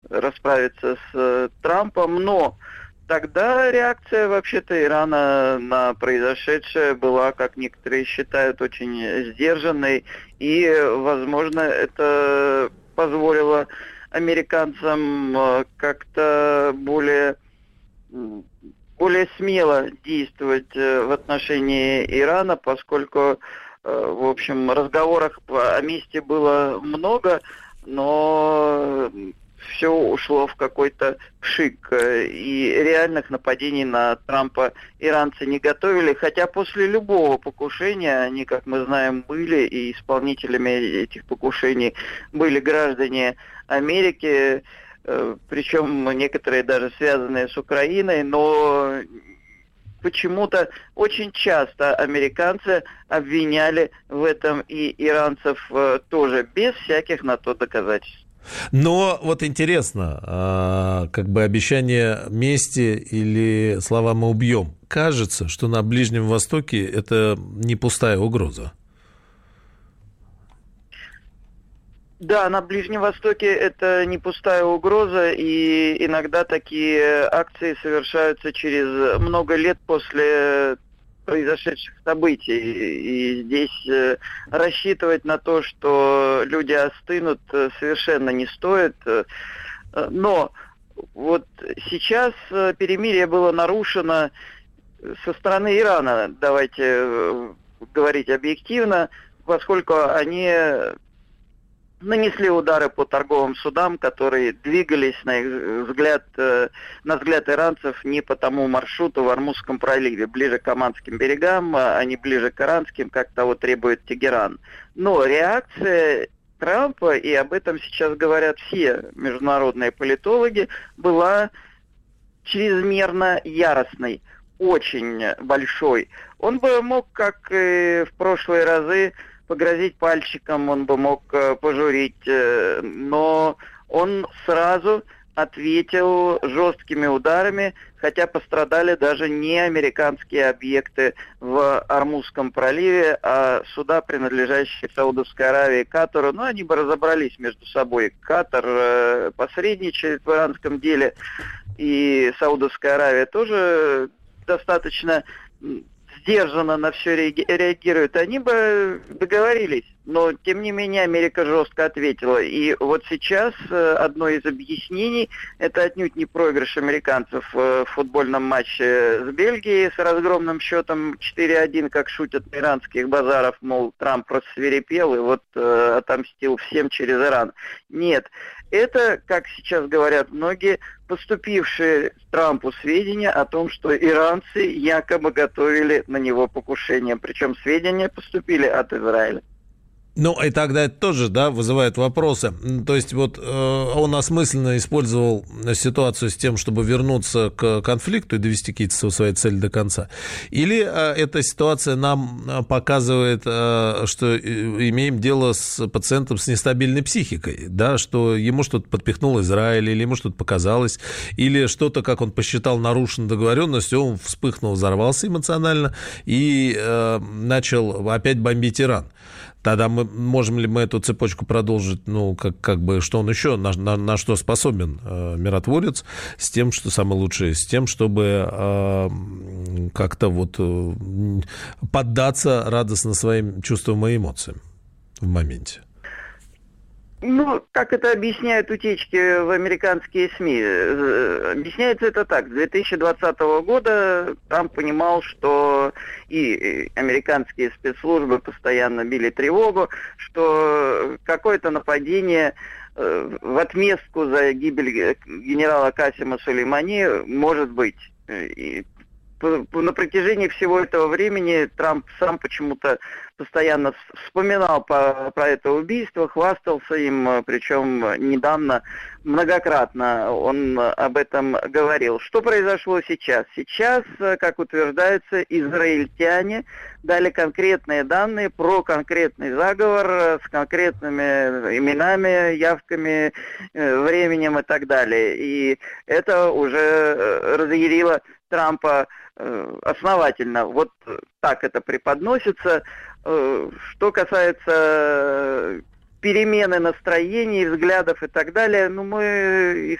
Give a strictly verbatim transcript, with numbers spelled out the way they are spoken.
расправиться с э, Трампом, но тогда реакция вообще-то Ирана на произошедшее была, как некоторые считают, очень сдержанной, и, возможно, это позволило американцам э, как-то более, более смело действовать э, в отношении Ирана, поскольку, э, в общем, разговоров о месте было много, но все ушло в какой-то пшик, и реальных нападений на Трампа иранцы не готовили, хотя после любого покушения, они, как мы знаем, были, и исполнителями этих покушений были граждане Америки, причем некоторые даже связанные с Украиной, но почему-то очень часто американцы обвиняли в этом и иранцев тоже, без всяких на то доказательств. Но вот интересно, как бы обещание мести или слова «мы убьем», кажется, что на Ближнем Востоке это не пустая угроза. Да, на Ближнем Востоке это не пустая угроза, и иногда такие акции совершаются через много лет после произошедших событий. И здесь э, рассчитывать на то, что люди остынут, совершенно не стоит. Но вот сейчас перемирие было нарушено со стороны Ирана, давайте говорить объективно, поскольку они нанесли удары по торговым судам, которые двигались, на их взгляд, на взгляд иранцев, не по тому маршруту в Ормузском проливе, ближе к Оманским берегам, а не ближе к Иранским, как того требует Тегеран. Но реакция Трампа, и об этом сейчас говорят все международные политологи, была чрезмерно яростной, очень большой. Он бы мог, как и в прошлые разы, погрозить пальчиком, он бы мог э, пожурить, э, но он сразу ответил жесткими ударами, хотя пострадали даже не американские объекты в Ормузском проливе, а суда, принадлежащие Саудовской Аравии и Катару. Ну, они бы разобрались между собой. Катар э, посредничает в иранском деле, и Саудовская Аравия тоже достаточно сдержанно на все реагируют, они бы договорились. Но, тем не менее, Америка жестко ответила. И вот сейчас одно из объяснений – это отнюдь не проигрыш американцев в футбольном матче с Бельгией с разгромным счетом четыре один, как шутят на иранских базарах, мол, Трамп рассвирепел и вот э, отомстил всем через Иран. Нет. Это, как сейчас говорят многие, поступившие Трампу сведения о том, что иранцы якобы готовили на него покушение. Причем сведения поступили от Израиля. Ну, и тогда это тоже, да, вызывает вопросы. То есть вот э, он осмысленно использовал ситуацию с тем, чтобы вернуться к конфликту и довести какие-то свои цели до конца. Или э, эта ситуация нам показывает, э, что имеем дело с пациентом с нестабильной психикой, да, что ему что-то подпихнул Израиль, или ему что-то показалось, или что-то, как он посчитал, нарушена договоренность, он вспыхнул, взорвался эмоционально и э, начал опять бомбить Иран. Тогда мы можем ли мы эту цепочку продолжить, ну, как, как бы, что он еще, на, на, на что способен э, миротворец, с тем, что самое лучшее, с тем, чтобы э, как-то вот э, поддаться радостно своим чувствам и эмоциям в моменте. Ну, как это объясняют утечки в американские СМИ? Объясняется это так. С две тысячи двадцатого года Трамп понимал, что и американские спецслужбы постоянно били тревогу, что какое-то нападение в отместку за гибель генерала Касема Сулеймани может быть. И на протяжении всего этого времени Трамп сам почему-то постоянно вспоминал по, про это убийство, хвастался им, причем недавно многократно он об этом говорил. Что произошло сейчас? Сейчас, как утверждается, израильтяне дали конкретные данные про конкретный заговор с конкретными именами, явками, временем и так далее. И это уже разъярило Трампа основательно. Вот так это преподносится. Что касается перемены настроений, взглядов и так далее, ну, мы